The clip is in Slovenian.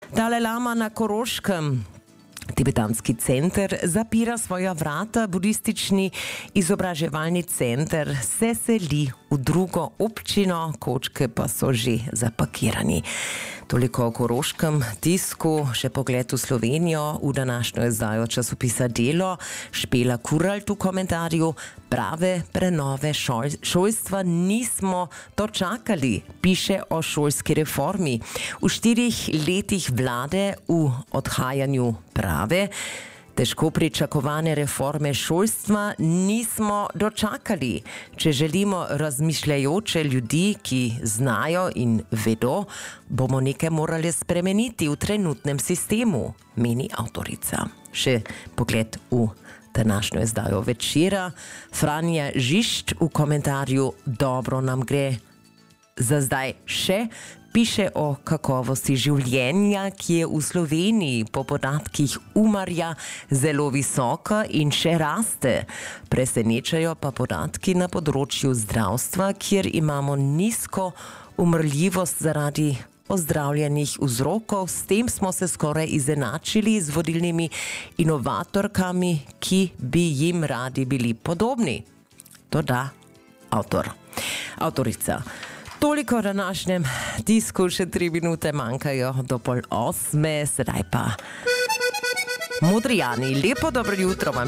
Dalaj Lama na Koroškem. Tibetanski center zapira svoja vrata, budistični izobraževalni center se seli v drugo občino, kočke pa so že zapakirani. Toliko o koroškem tisku, še pogled v Slovenijo, v današnjo izdajo časopisa Delo, Špela Kuralt v komentarju, prave prenove šolstva nismo dočakali, piše o šolski reformi. V 4 letih vlade v odhajanju prave, težko pričakovane reforme šolstva nismo dočakali. Če želimo razmišljajoče ljudi, ki znajo in vedo, bomo nekaj morali spremeniti v trenutnem sistemu, meni avtorica. Še pogled v današnjo izdajo Večera. Franja Žišč v komentarju Dobro nam gre za zdaj še, piše o kakovosti življenja, ki je v Sloveniji po podatkih Umarja zelo visoka in še raste. Presenečajo pa podatki na področju zdravstva, kjer imamo nizko umrljivost zaradi ozdravljenih vzrokov. S tem smo se skoraj izenačili z vodilnimi inovatorkami, ki bi jim radi bili podobni. Doda avtorica. Toliko o današnjem tisku, še 3 minute manjkajo do 7:30, sedaj pa Modrijani. Lepo dobro jutro vam